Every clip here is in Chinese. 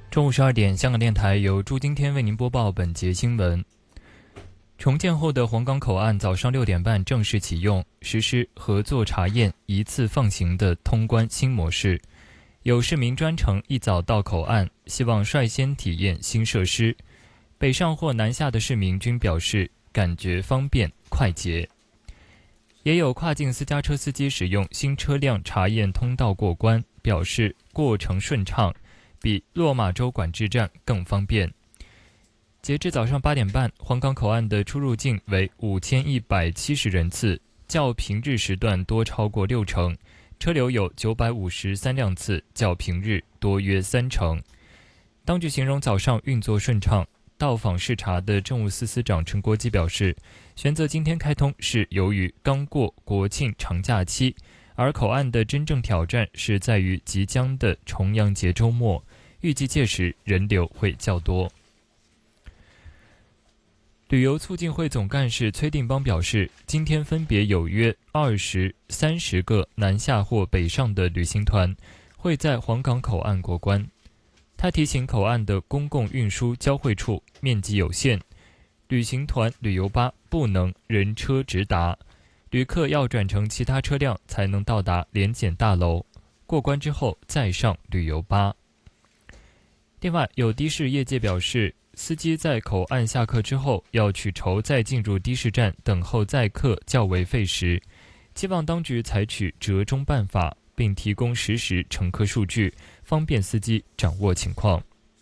中午12点，香港电台由朱今天为您播报本节新闻。重建后的皇岗口岸早上6点半正式启用，实施合作查验、一次放行的通关新模式。有市民专程一早到口岸，希望率先体验新设施。北上或南下的市民均表示感觉方便快捷。也有跨境私家车司机使用新车辆查验通道过关，表示过程顺畅，比落马洲管制站更方便。截至早上8点半，皇岗口岸的出入境为5170人次，较平日时段多超过6成，车流有953辆次，较平日多约3成。当局形容早上运作顺畅。到访视察的政务司司长陈国基表示，选择今天开通是由于刚过国庆长假期，而口岸的真正挑战是在于即将的重阳节周末，预计届时人流会较多。旅游促进会总干事崔定邦表示，今天分别有约20、30个南下或北上的旅行团会在皇岗口岸过关。他提醒口岸的公共运输交汇处面积有限，旅行团旅游巴不能人车直达，旅客要转乘其他车辆才能到达联检大楼，过关之后再上旅游巴。另外，有的士业界表示，司机在口岸下客之后要取酬再进入的士站等候载客较为费时，希望当局采取折中办法，并提供实时乘客数据，方便司机掌握情况。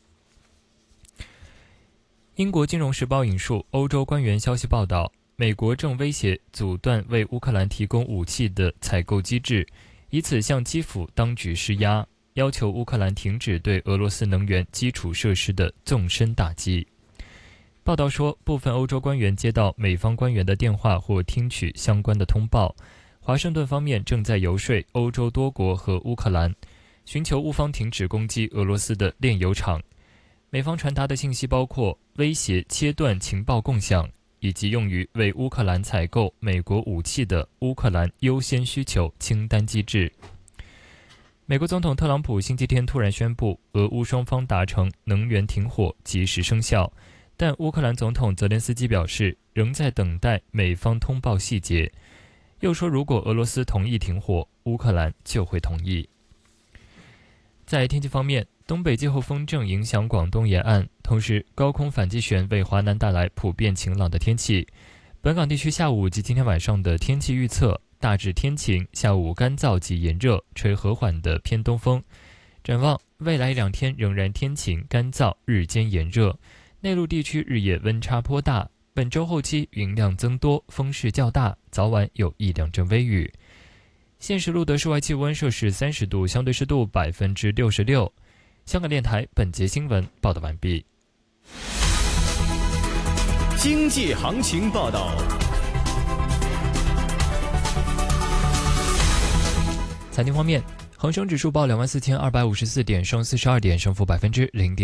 英国金融时报引述欧洲官员消息报道，美国正威胁阻断为乌克兰提供武器的采购机制，以此向基辅当局施压，要求乌克兰停止对俄罗斯能源基础设施的纵深打击。报道说，部分欧洲官员接到美方官员的电话或听取相关的通报，华盛顿方面正在游说欧洲多国和乌克兰，寻求乌方停止攻击俄罗斯的炼油厂。美方传达的信息包括威胁切断情报共享，以及用于为乌克兰采购美国武器的乌克兰优先需求清单机制。美国总统特朗普星期天突然宣布，俄乌双方达成能源停火及时生效，但乌克兰总统泽连斯基表示，仍在等待美方通报细节。又说，如果俄罗斯同意停火，乌克兰就会同意。在天气方面，东北季候风正影响广东沿岸，同时高空反气旋为华南带来普遍晴朗的天气。本港地区下午及今天晚上的天气预测，大致天晴，下午干燥及炎热，吹和缓的偏东风。展望未来2天仍然天晴干燥，日间炎热，内陆地区日夜温差颇大。本周后期云量增多，风势较大，早晚有1-2阵微雨。现时录得室外气温摄氏30度，相对湿度66%。香港电台本节新闻报道完毕。 经济行情报道。 财经方面，恒生指数报24,254点，升42点，升幅0.1%。